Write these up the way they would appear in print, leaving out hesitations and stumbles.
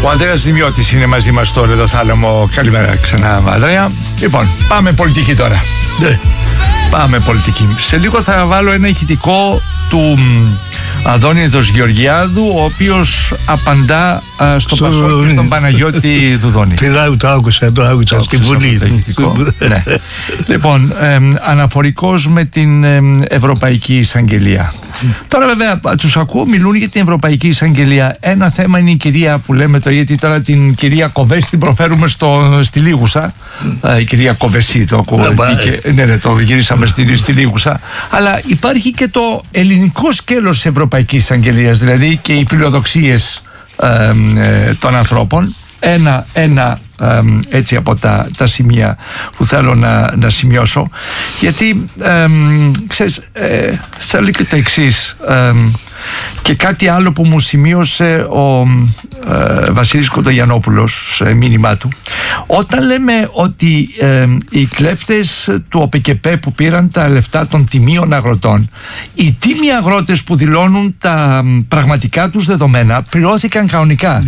Ο Ανδρέας Δημιώτης είναι μαζί μας στο Ρεδοθάλαμο. Καλημέρα ξανά, Ανδρέα. Λοιπόν, πάμε πολιτική τώρα. Ναι. Πάμε πολιτική. Σε λίγο θα βάλω ένα ηχητικό του Αντώνη Γεωργιάδου, ο οποίος απαντά στο Πασόκ και στον Παναγιώτη Δουδόνη. Το άκουσα στη Βουλή. Ναι. Λοιπόν, αναφορικός με την Ευρωπαϊκή Εισαγγελία. Τώρα βέβαια τους ακούω, μιλούν για την Ευρωπαϊκή Εισαγγελία. Ένα θέμα είναι η κυρία που λέμε τώρα, γιατί τώρα την κυρία Κοβέση την προφέρουμε στη Λίγουσα. Η κυρία Κοβεσί το ακούω. Ναι, το γυρίσαμε στη Λίγουσα. Αλλά υπάρχει και το ελληνικό σκέλος της Ευρωπαϊκής Εισαγγελίας, δηλαδή και οι φιλοδοξίες των ανθρώπων. Ένα έτσι από τα σημεία που θέλω να σημειώσω, γιατί ξέρεις, θέλω και το εξής, και κάτι άλλο που μου σημείωσε ο Βασίλης Κοντογιαννόπουλος σε μήνυμά του. Όταν λέμε ότι οι κλέφτες του ΟΠΕΚΕΠΕ που πήραν τα λεφτά των τιμίων αγροτών, οι τίμιοι αγρότες που δηλώνουν τα πραγματικά τους δεδομένα πληρώθηκαν κανονικά.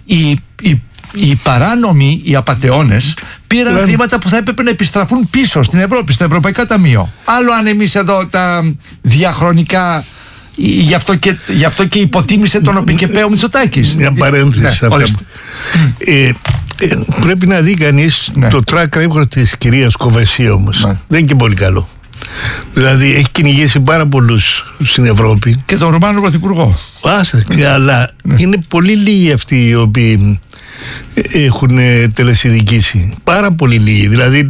Οι παράνομοι, οι απατεώνες, πήραν χρήματα που θα έπρεπε να επιστραφούν πίσω στην Ευρώπη, στο Ευρωπαϊκό Ταμείο. Άλλο αν εμείς εδώ τα διαχρονικά, γι' αυτό και υποτίμησε τον ΟΠΕΚΕΠΕ ο Μητσοτάκης. Μια παρένθεση σε αυτό. Πρέπει να δει κανείς το track record της κυρίας Κοβεσί όμως. Δεν είναι και πολύ καλό. Δηλαδή έχει κυνηγήσει πάρα πολλούς στην Ευρώπη. Και τον Ρουμάνο Πρωθυπουργό. Αλλά είναι πολύ λίγοι αυτοί οι οποίοι έχουν τελεσιδικήσει. Πάρα πολύ λίγοι. Δηλαδή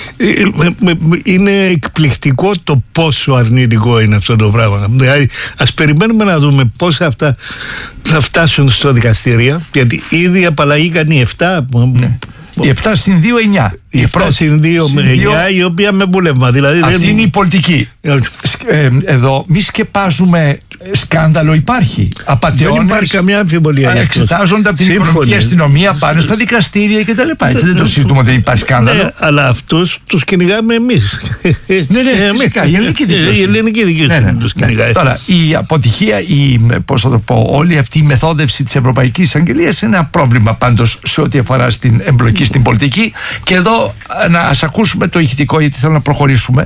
είναι εκπληκτικό το πόσο αρνητικό είναι αυτό το πράγμα. Δηλαδή ας περιμένουμε να δούμε πόσα αυτά θα φτάσουν στο δικαστήρια, γιατί ήδη απαλλαγήκαν οι 7. Οι 7 συν 2, 9. Η 7 συν 2 με 9, η οποία με μπούλευμα. Δηλαδή αυτή είναι η πολιτική. Εδώ μη σκεπάζουμε σκάνδαλο, υπάρχει. Απατεώνες. Δεν υπάρχει καμιά αμφιβολία. Εξετάζονται από την οικονομική αστυνομία, πάνε στα δικαστήρια κτλ. Έτσι δεν το συζητούμε ότι υπάρχει σκάνδαλο. Ναι, αλλά αυτούς τους κυνηγάμε εμείς. Ναι, φυσικά. Η ελληνική δικαιοσύνη τους κυνηγάει. Τώρα, η αποτυχία, πώς θα το πω, όλη αυτή η μεθόδευση της Ευρωπαϊκής Εισαγγελίας είναι ένα πρόβλημα πάντως σε ό,τι αφορά στην εμπλοκή στην πολιτική. Και εδώ ας ακούσουμε το ηχητικό, γιατί θέλω να προχωρήσουμε.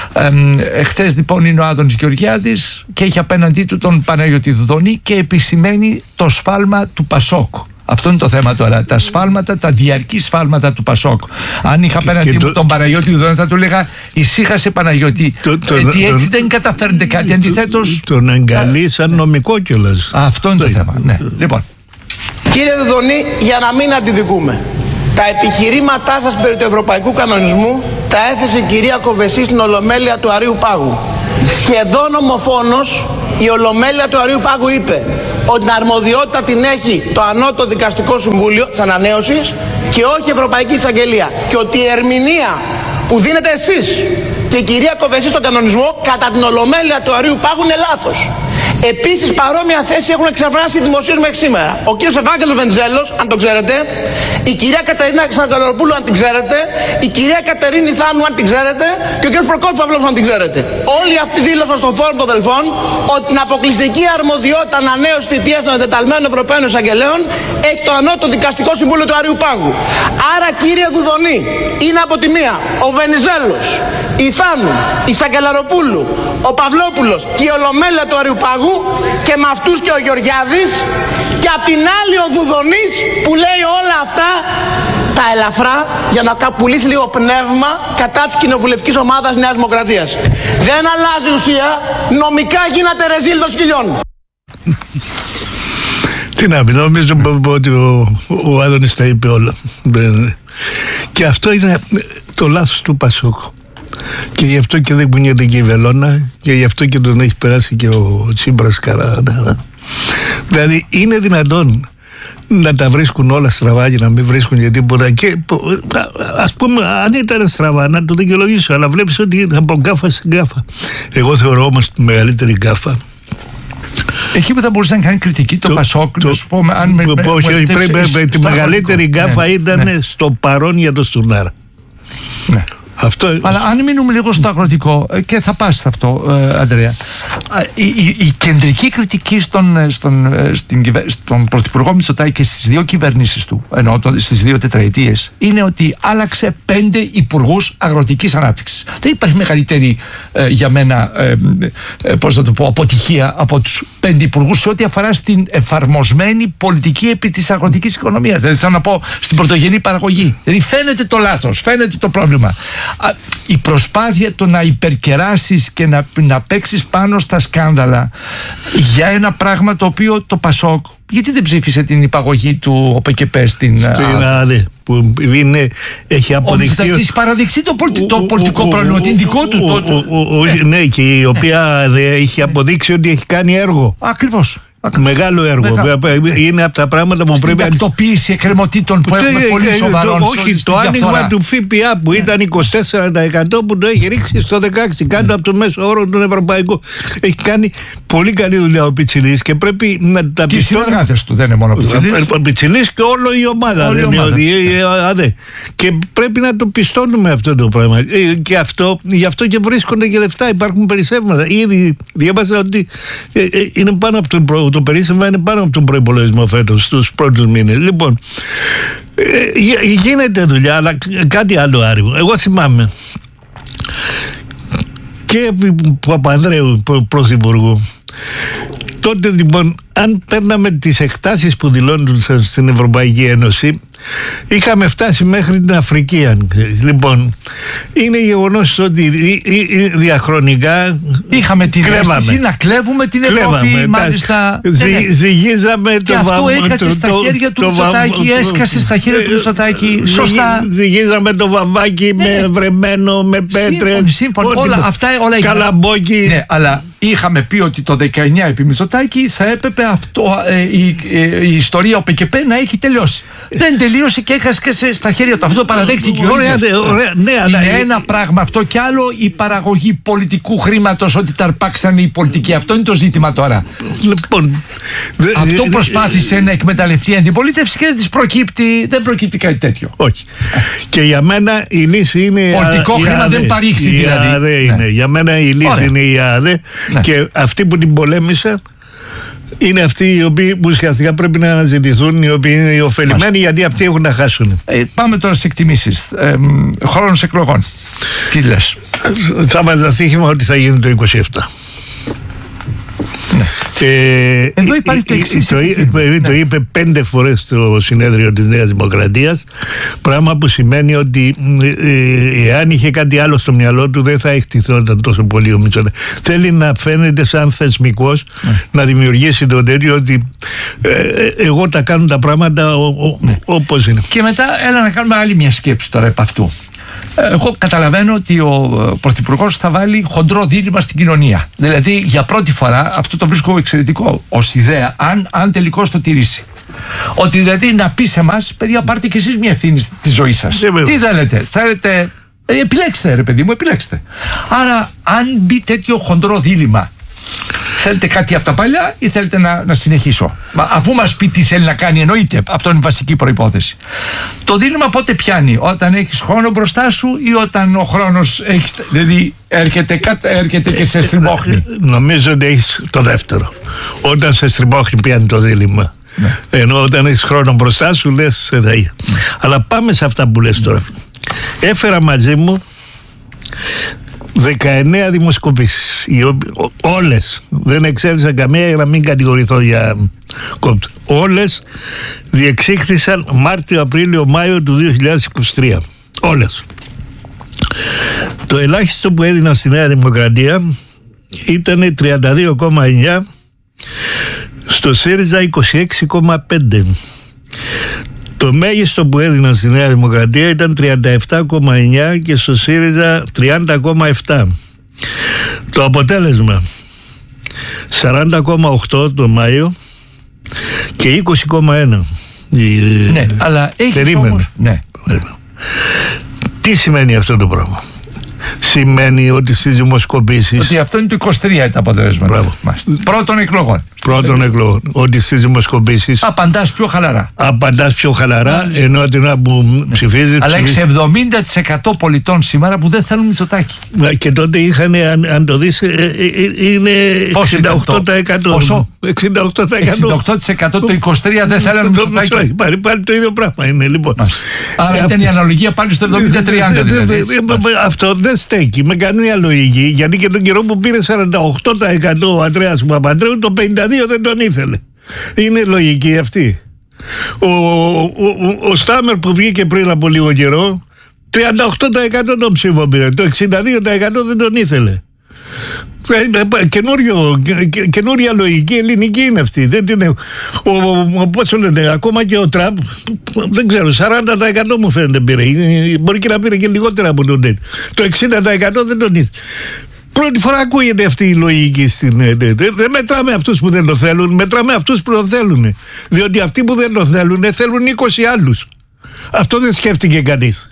Εχθές λοιπόν είναι ο Άδωνης Γεωργιάδης και έχει απέναντί του τον Παναγιώτη Δουδόνη και επισημαίνει το σφάλμα του Πασόκ. Αυτό είναι το θέμα τώρα. Τα σφάλματα, τα διαρκή σφάλματα του Πασόκ. Αν είχα απέναντί μου τον Παναγιώτη Δουδόνη, θα του λέγα ησύχασε Παναγιώτη. Έτσι δεν καταφέρνετε κάτι. Αντιθέτως. Τον εγκαλεί σαν νομικό κιόλας. Αυτό είναι το θέμα. Ναι. Λοιπόν. Κύριε Δουδόνη, για να μην αντιδικούμε, τα επιχειρήματά σας περί του ευρωπαϊκού κανονισμού τα έθεσε η κυρία Κοβεσί στην Ολομέλεια του Αρείου Πάγου. Σχεδόν ομοφόνος η Ολομέλεια του Αρείου Πάγου είπε ότι την αρμοδιότητα την έχει το Ανώτατο Δικαστικό Συμβούλιο της Ανανέωσης και όχι η Ευρωπαϊκή Εισαγγελία, και ότι η ερμηνεία που δίνετε εσείς και η κυρία Κοβεσί στον κανονισμό κατά την Ολομέλεια του Αρείου Πάγου είναι λάθος. Επίσης παρόμοια θέση έχουν εξαφράσει οι δημοσίους μέχρι σήμερα ο κύριος Ευάγγελος Βενιζέλος, αν το ξέρετε, η κυρία Κατερίνα Ξανακαλοπούλου, αν την ξέρετε, η κυρία Κατερίνη Θάνου, αν την ξέρετε, και ο κύριος Προκόπης Παυλόπουλος, αν την ξέρετε. Όλοι αυτοί δήλωσαν στον Φόρουμ των Δελφών ότι την αποκλειστική αρμοδιότητα ανανέωσης θητείας των εντεταλμένων Ευρωπαίων Εισαγγελέων έχει το Ανώτατο Δικαστικό Συμβούλιο του Αρείου Πάγου. Άρα, κύριε Δουδονή, είναι από τη μία ο Βενιζέλος, η Θάνου, η Σακελαροπούλου, ο Παυλόπουλος και η Ολομέλεια του Αρείου Πάγου, και με αυτούς και ο Γεωργιάδης, και απ' την άλλη ο Δουδονής που λέει όλα αυτά τα ελαφρά για να πουλήσει λίγο πνεύμα κατά της κοινοβουλευτικής ομάδας Νέας Δημοκρατίας. Δεν αλλάζει ουσία, νομικά γίνεται ρεζίλ των σκυλιών. Τι να πει, νομίζω ότι ο Άδωνης τα είπε όλα. Και αυτό είναι το λάθος του Πασόκ. Και γι' αυτό και δεν κουνιέται και η βελόνα, και γι' αυτό και τον έχει περάσει και ο Τσίπρας καλά. Δηλαδή είναι δυνατόν να τα βρίσκουν όλα στραβά και να μην βρίσκουν για τίποτα? Και ας πούμε, αν ήταν στραβά, να το δικαιολογήσω, αλλά βλέπεις ότι από γκάφα σε γκάφα. Εγώ θεωρώ όμως τη μεγαλύτερη γκάφα εκεί που θα μπορούσε να κάνει κριτική το Πασόκ, να σου πω, όχι, πρέπει τη μεγαλύτερη γκάφα ήταν στο παρόν για το Στουρνάρα. Ναι. Αλλά αν μείνουμε λίγο στο αγροτικό, και θα πας σε αυτό, Αντρέα, η κεντρική κριτική στον Πρωθυπουργό Μητσοτάκη και στις δύο κυβερνήσεις του, ενώ στις δύο τετραετίες, είναι ότι άλλαξε 5 υπουργούς αγροτικής ανάπτυξης. Δεν υπάρχει μεγαλύτερη για μένα αποτυχία από τους 5 υπουργούς σε ό,τι αφορά στην εφαρμοσμένη πολιτική επί της αγροτικής οικονομίας. Δηλαδή θέλω να πω στην πρωτογενή παραγωγή. Δηλαδή φαίνεται το λάθος, φαίνεται το πρόβλημα. Η προσπάθεια το να υπερκεράσεις και να παίξεις πάνω στα σκάνδαλα για ένα πράγμα το οποίο το Πασόκ, γιατί δεν ψήφισε την υπαγωγή του ΟΠΕΚΕΠΕ στην ΑΔΕ, που έχει αποδειχθεί. Έχει παραδειχθεί το πολιτικό πρόβλημα, την δικό του. Ναι, και η οποία έχει αποδείξει ότι έχει κάνει έργο. Ακριβώς. Μεγάλο έργο. Είναι από τα πράγματα που πρέπει να. Στην τακτοποίηση εκκρεμωτήτων που έχουμε πολύ σοβαρό. Όχι, το άνοιγμα του ΦΠΑ που ήταν 24% που το έχει ρίξει στο 16% κάτω από το μέσο όρο του Ευρωπαϊκού. Έχει κάνει πολύ καλή δουλειά ο Πιτσιλής και πρέπει να τα πιστώνουμε. Και οι συνεργάτες του, δεν είναι μόνο ο Πιτσιλής. Ο Πιτσιλής και όλη η ομάδα. Και πρέπει να το πιστώνουμε αυτό το πράγμα. Και γι' αυτό και βρίσκονται και λεφτά. Υπάρχουν περισσεύματα. Ήδη διάβασα ότι είναι πάνω από τον το περίσσευμα είναι πάνω από τον προϋπολογισμό φέτος στους πρώτους μήνες. Λοιπόν, γίνεται δουλειά, αλλά κάτι άλλο άργο. Εγώ θυμάμαι και Παπανδρέου πρωθυπουργού. Τότε λοιπόν, αν παίρναμε τις εκτάσεις που δηλώνουν στην Ευρωπαϊκή Ένωση, είχαμε φτάσει μέχρι την Αφρική. Λοιπόν, είναι γεγονός ότι διαχρονικά είχαμε την αίσθηση να κλέβουμε την Ευρώπη, μάλιστα. Ζυγίζαμε και αυτό έκατσε στα χέρια του Μητσοτάκη, έσκασε στα χέρια του Μητσοτάκη. Σωστά. Ζυγίζαμε το βαμβάκι με βρεμένο, με πέτρες. Σύμφωνα. Αυτά όλα είχαν. Καλαμπόκι. Ναι, αλλά είχαμε πει ότι το 19 επί Μητσοτάκη θα έπρεπε η ιστορία ΟΠΕΚΕΠΕ να έχει τελειώσει. Δεν τελείωσε και έχασε στα χέρια του. Αυτό το παραδέχτηκε ο ίδιος. Είναι ένα πράγμα αυτό, και άλλο η παραγωγή πολιτικού χρήματος, ότι τα αρπάξανε οι πολιτικοί. Αυτό είναι το ζήτημα τώρα. Λοιπόν, αυτό προσπάθησε να εκμεταλλευτεί η αντιπολίτευση και δεν προκύπτει κάτι τέτοιο. Όχι. Και για μένα η λύση είναι πολιτικό χρήμα δεν παρήχθη δηλαδή. Για μένα η λύση είναι η ΑΔΕ. Και αυτοί που την πολέμησαν είναι αυτοί οι οποίοι ουσιαστικά πρέπει να αναζητηθούν, οι οποίοι είναι οι ωφελημένοι, γιατί αυτοί έχουν να χάσουν. Πάμε τώρα σε εκτιμήσεις. Χρόνος εκλογών. Τι λες? Θα μας δαστήχημα ότι θα γίνει το 27. Ναι. Εδώ υπάρχει το εξής. Το είπε 5 φορές στο συνέδριο της Νέας Δημοκρατίας, πράγμα που σημαίνει ότι εάν είχε κάτι άλλο στο μυαλό του δεν θα εκτιθόταν τόσο πολύ ο Μητσοτάκης. Θέλει να φαίνεται σαν θεσμικός, να δημιουργήσει το τέτοιο ότι εγώ τα κάνω τα πράγματα όπως είναι. Και μετά έλα να κάνουμε άλλη μια σκέψη τώρα επ' αυτού. Εγώ καταλαβαίνω ότι ο Πρωθυπουργός θα βάλει χοντρό δίλημμα στην κοινωνία. Δηλαδή για πρώτη φορά, αυτό το βρίσκω εξαιρετικό ως ιδέα, αν τελικώς το τηρήσει. Ότι δηλαδή να πει σε εμάς, παιδιά, πάρτε κι εσείς μια ευθύνη στη ζωή σας. Τι θέλετε, επιλέξτε ρε παιδί μου, επιλέξτε. Άρα αν μπει τέτοιο χοντρό δίλημμα, θέλετε κάτι από τα παλιά ή θέλετε να συνεχίσω? Αφού μας πει τι θέλει να κάνει, εννοείται, αυτό είναι η βασική προϋπόθεση. Το δίλημμα πότε πιάνει? Όταν έχεις χρόνο μπροστά σου ή όταν ο χρόνος δηλαδή έρχεται και σε στριμώχνει? Νομίζω ότι έχεις το δεύτερο. Όταν σε στριμώχνει πιάνει το δίλημμα. Ναι. Ενώ όταν έχεις χρόνο μπροστά σου λες Αλλά πάμε σε αυτά που λες τώρα. Έφερα μαζί μου 19 δημοσκοπήσεις, όλες, δεν εξαίρεσα καμία για να μην κατηγορηθώ για κόπτο. Όλες διεξήχθησαν Μάρτιο, Απρίλιο, Μάιο του 2023. Όλες. Το ελάχιστο που έδινα στη Νέα Δημοκρατία ήταν 32,9, στο ΣΥΡΙΖΑ 26,5. Το μέγιστο που έδιναν στη Νέα Δημοκρατία ήταν 37,9 και στο ΣΥΡΙΖΑ 30,7. Το αποτέλεσμα 40,8 το Μάιο και 20,1. Ναι, αλλά έχεις όμως... Ναι. Τι σημαίνει αυτό το πράγμα? σημαίνει ότι στις δημοσκοπήσεις. Ότι αυτό είναι το 23 τα αποτελέσματα. Πρώτων εκλογών. Ότι στις δημοσκοπήσεις. Απαντάς πιο χαλαρά. Ενώ την ώρα που ψηφίζεις. Αλλά έχεις 70% πολιτών σήμερα που δεν θέλουν Μητσοτάκη. Και τότε είχαν, αν το δεις, είναι 68%. Πόσο? 68%. Το 23% δεν θέλουν Μητσοτάκη. Πάλι το ίδιο πράγμα είναι, λοιπόν. Άρα ήταν η αναλογία πάλι στο 70-30 δηλαδή. Αυτό δεν στέκει με καμία λογική, γιατί και τον καιρό που πήρε 48% ο Ανδρέας Παπανδρέου, το 52% δεν τον ήθελε. Είναι λογική αυτή. Ο Στάμερ που βγήκε πριν από λίγο καιρό, 38% των ψήφων πήρε, το 62% δεν τον ήθελε. Καινούρια λογική ελληνική είναι αυτή. Πώς το λένε, ακόμα και ο Τραμπ, δεν ξέρω, 40% μου φαίνεται πήρε. Μπορεί και να πήρε και λιγότερα από τον τέτοιο. Το 60% δεν τον ήθελε. Πρώτη φορά ακούγεται αυτή η λογική στην. Δεν μετράμε αυτούς που δεν το θέλουν, μετράμε αυτούς που το θέλουν. Διότι αυτοί που δεν το θέλουν 20 άλλους. Αυτό δεν σκέφτηκε κανείς.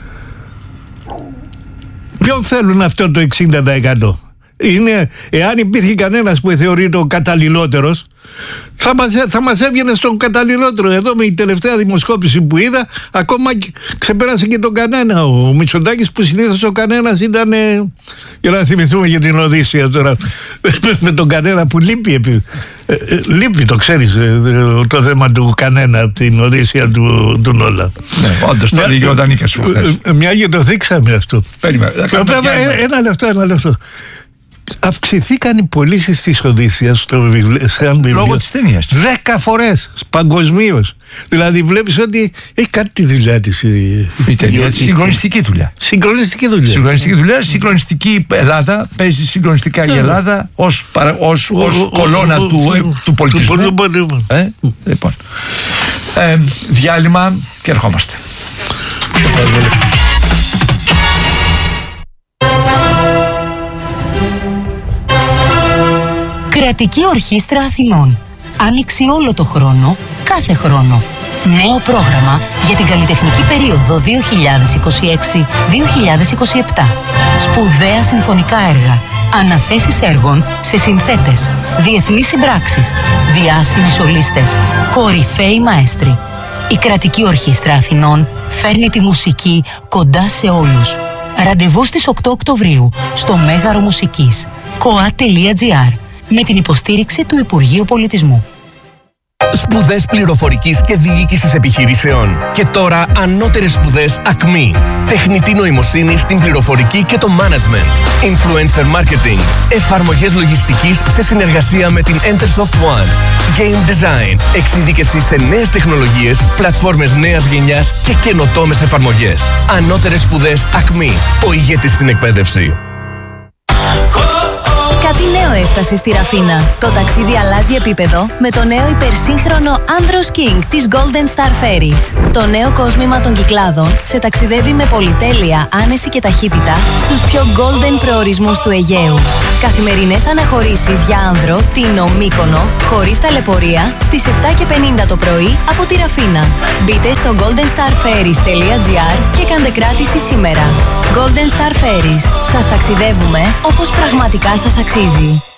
Ποιον θέλουν αυτό το 60%? Εάν υπήρχε κανένας που θεωρείται ο καταλληλότερος, θα μας έβγαινε στον καταλληλότερο. Εδώ με η τελευταία δημοσκόπηση που είδα, ακόμα ξεπέρασε και τον κανένα ο Μητσοτάκης, που συνήθως ο κανένας ήταν, για να θυμηθούμε για την Οδύσσεια τώρα, με τον κανένα που λείπει. Λείπει, το ξέρεις, το θέμα του κανένα από την Οδύσσεια του Νόλα. Ναι, όντως το έλεγε ο Δανίκας σου χθες. Μια και το δείξαμε αυτό. Ένα λεπτό. Αυξηθήκαν οι πωλήσεις της Οδύσσειας σαν βιβλίο. Λόγω της ταινίας. 10 φορές παγκοσμίως. Δηλαδή βλέπεις ότι έχει κάτι τη δουλειά της η ταινία. Συγκλονιστική δουλειά. Συγκλονιστική Ελλάδα. Παίζει συγκλονιστικά η Ελλάδα ως κολόνα του πολιτισμού. Λοιπόν, διάλειμμα και ερχόμαστε. Κρατική Ορχήστρα Αθηνών. Άνοιξη όλο το χρόνο, κάθε χρόνο. Νέο πρόγραμμα για την καλλιτεχνική περίοδο 2026-2027. Σπουδαία συμφωνικά έργα. Αναθέσεις έργων σε συνθέτες. Διεθνείς συμπράξεις. Διάσημοι σολίστες. Κορυφαίοι μαέστροι. Η Κρατική Ορχήστρα Αθηνών φέρνει τη μουσική κοντά σε όλους. Ραντεβού στις 8 Οκτωβρίου στο Μέγαρο Μουσικής. koa.gr. με την υποστήριξη του Υπουργείου Πολιτισμού. Σπουδές πληροφορικής και διοίκησης επιχειρήσεων. Και τώρα ανώτερες σπουδές ΑΚΜΗ. Τεχνητή νοημοσύνη στην πληροφορική και το management. Influencer marketing. Εφαρμογές λογιστικής σε συνεργασία με την Entersoft One. Game design. Εξειδίκευση σε νέες τεχνολογίες, πλατφόρμες νέας γενιάς και καινοτόμες εφαρμογές. Ανώτερες σπουδές ΑΚΜΗ. Ο ηγέτης στην εκπαίδευση. Κάτι νέο έφτασε στη Ραφίνα. Το ταξίδι αλλάζει επίπεδο με το νέο υπερσύγχρονο Andros King της Golden Star Ferries. Το νέο κόσμημα των Κυκλάδων σε ταξιδεύει με πολυτέλεια, άνεση και ταχύτητα στους πιο golden προορισμούς του Αιγαίου. Καθημερινές αναχωρήσεις για άνδρο, Τίνο, Μύκονο, χωρίς ταλαιπωρία, στις 7:50 το πρωί από τη Ραφίνα. Μπείτε στο goldenstarferries.gr και κάντε κράτηση σήμερα. Golden Star Ferries. Σας ταξιδεύουμε όπως πραγματικά σας αξίζει.